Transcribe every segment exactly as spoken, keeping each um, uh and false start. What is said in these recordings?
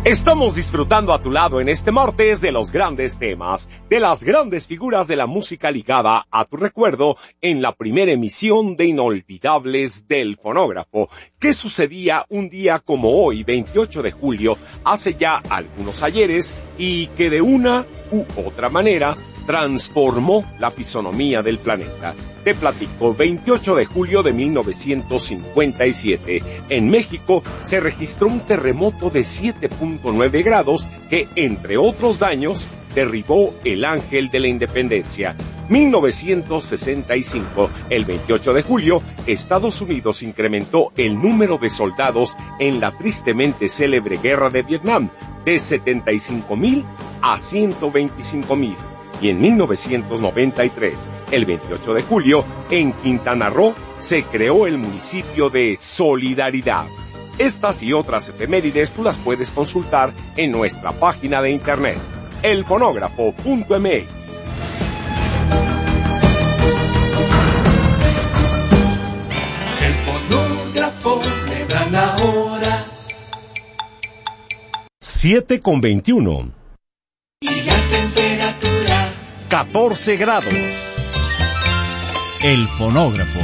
Estamos disfrutando a tu lado en este martes de los grandes temas, de las grandes figuras de la música ligada a tu recuerdo en la primera emisión de Inolvidables del Fonógrafo, que sucedía un día como hoy, veintiocho de julio, hace ya algunos ayeres, y que de una u otra manera transformó la fisonomía del planeta. Te platico, veintiocho de julio de mil novecientos cincuenta y siete, en México se registró un terremoto de siete punto nueve grados que, entre otros daños, derribó el Ángel de la Independencia. mil novecientos sesenta y cinco, el veintiocho de julio, Estados Unidos incrementó el número de soldados en la tristemente célebre Guerra de Vietnam de setenta y cinco mil a ciento veinticinco mil. Y en mil novecientos noventa y tres, el veintiocho de julio, en Quintana Roo, se creó el municipio de Solidaridad. Estas y otras efemérides tú las puedes consultar en nuestra página de internet, el fonógrafo punto m x. El fonógrafo le dan la hora. siete con veintiuno. Y la temperatura catorce grados. El fonógrafo.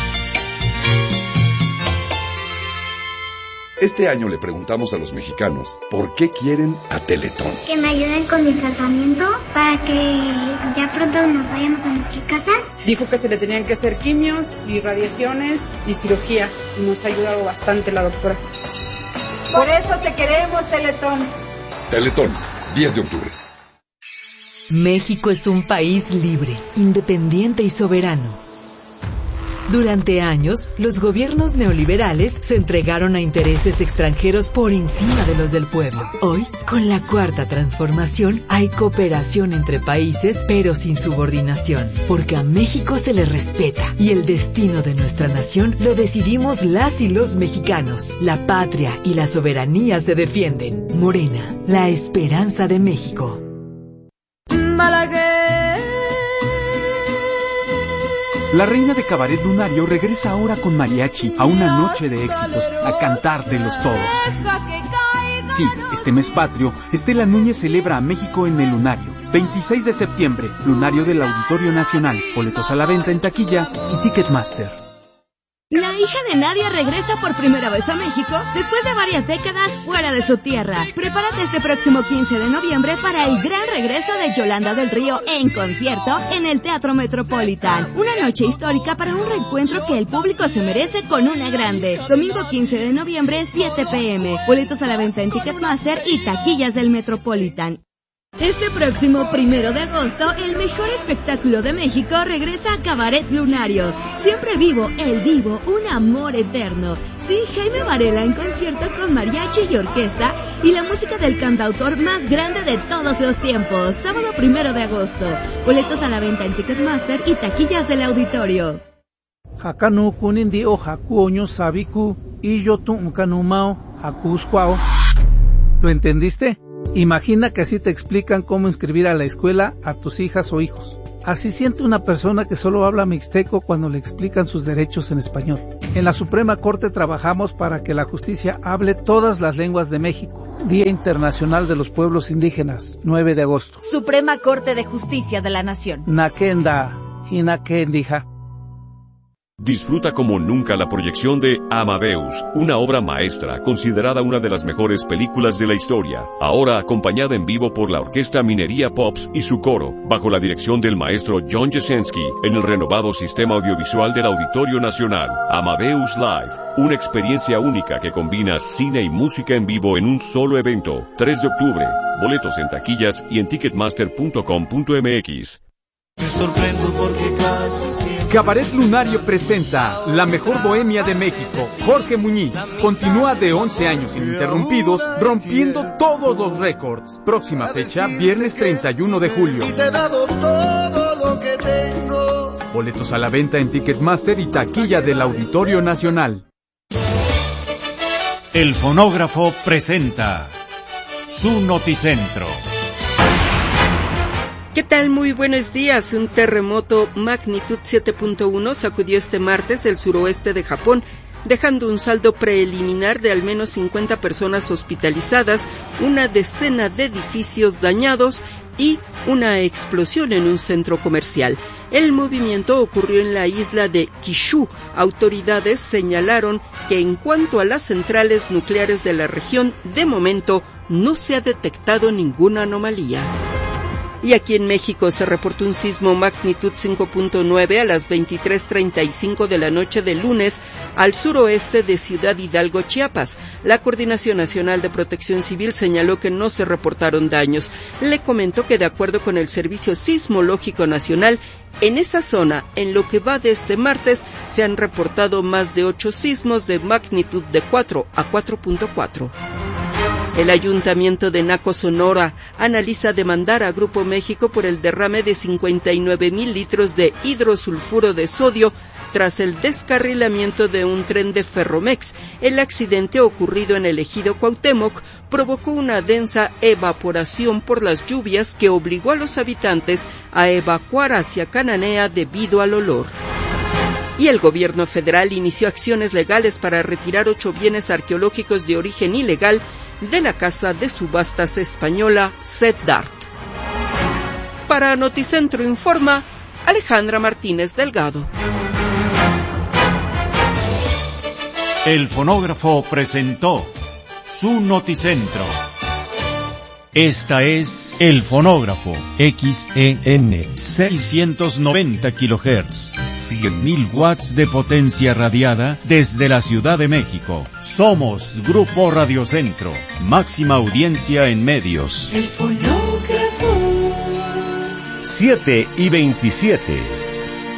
Este año le preguntamos a los mexicanos por qué quieren a Teletón. Que me ayuden con mi tratamiento para que ya pronto nos vayamos a nuestra casa. Dijo que se le tenían que hacer quimios y radiaciones y cirugía, y nos ha ayudado bastante la doctora. Por eso te queremos, Teletón. Teletón, diez de octubre. México es un país libre, independiente y soberano. Durante años, los gobiernos neoliberales se entregaron a intereses extranjeros por encima de los del pueblo. Hoy, con la cuarta transformación, hay cooperación entre países, pero sin subordinación, porque a México se le respeta y el destino de nuestra nación lo decidimos las y los mexicanos. La patria y la soberanía se defienden. Morena, la esperanza de México. La reina de Cabaret Lunario regresa ahora con mariachi a una noche de éxitos, a cantártelos todos. Sí, este mes patrio, Estela Núñez celebra a México en el Lunario. veintiséis de septiembre, Lunario del Auditorio Nacional. Boletos a la venta en taquilla y Ticketmaster. La hija de Nadia regresa por primera vez a México después de varias décadas fuera de su tierra. Prepárate este próximo quince de noviembre para el gran regreso de Yolanda del Río en concierto en el Teatro Metropolitan. Una noche histórica para un reencuentro que el público se merece con una grande. Domingo quince de noviembre, siete p m Boletos a la venta en Ticketmaster y taquillas del Metropolitan. Este próximo primero de agosto, el mejor espectáculo de México regresa a Cabaret Lunario. Siempre vivo, el divo, un amor eterno. Sí, Jaime Varela en concierto con mariachi y orquesta y la música del cantautor más grande de todos los tiempos. Sábado primero de agosto. Boletos a la venta en Ticketmaster y taquillas del auditorio. Hakanu kunindi o hakuoño sabiku y yo tu unkanumao hakuskwao. ¿Lo entendiste? Imagina que así te explican cómo inscribir a la escuela a tus hijas o hijos. Así siente una persona que solo habla mixteco cuando le explican sus derechos en español. En la Suprema Corte trabajamos para que la justicia hable todas las lenguas de México. Día Internacional de los Pueblos Indígenas, nueve de agosto. Suprema Corte de Justicia de la Nación. Nakenda, Hinakendija. Disfruta como nunca la proyección de Amadeus, una obra maestra considerada una de las mejores películas de la historia, ahora acompañada en vivo por la Orquesta Minería Pops y su coro, bajo la dirección del maestro John Jasenski, en el renovado sistema audiovisual del Auditorio Nacional. Amadeus Live, una experiencia única que combina cine y música en vivo en un solo evento. tres de octubre, boletos en taquillas y en ticketmaster punto com punto m x. Me sorprendo porque casi siempre... Cabaret Lunario presenta La Mejor Bohemia de México. Jorge Muñiz continúa de once años ininterrumpidos, rompiendo todos los récords. Próxima fecha, viernes treinta y uno de julio. Y te he dado todo lo que tengo. Boletos a la venta en Ticketmaster y taquilla del Auditorio Nacional. El fonógrafo presenta su noticentro. ¿Qué tal? Muy buenos días. Un terremoto magnitud siete punto uno sacudió este martes el suroeste de Japón, dejando un saldo preliminar de al menos cincuenta personas hospitalizadas, una decena de edificios dañados y una explosión en un centro comercial. El movimiento ocurrió en la isla de Kyushu. Autoridades señalaron que en cuanto a las centrales nucleares de la región, de momento no se ha detectado ninguna anomalía. Y aquí en México se reportó un sismo magnitud cinco punto nueve a las veintitrés treinta y cinco de la noche del lunes al suroeste de Ciudad Hidalgo, Chiapas. La Coordinación Nacional de Protección Civil señaló que no se reportaron daños. Le comentó que de acuerdo con el Servicio Sismológico Nacional, en esa zona, en lo que va de este martes, se han reportado más de ocho sismos de magnitud de cuatro a cuatro punto cuatro. El Ayuntamiento de Naco, Sonora, analiza demandar a Grupo México por el derrame de cincuenta y nueve mil litros de hidrosulfuro de sodio tras el descarrilamiento de un tren de Ferromex. El accidente ocurrido en el ejido Cuauhtémoc provocó una densa evaporación por las lluvias que obligó a los habitantes a evacuar hacia Cananea debido al olor. Y el gobierno federal inició acciones legales para retirar ocho bienes arqueológicos de origen ilegal de la casa de subastas española Sedart. Para Noticentro informa Alejandra Martínez Delgado. El fonógrafo presentó su Noticentro. Esta es El Fonógrafo, X E N seiscientos noventa kilohertz, cien mil watts de potencia radiada desde la Ciudad de México. Somos Grupo Radiocentro, máxima audiencia en medios. El fonógrafo. siete y veintisiete.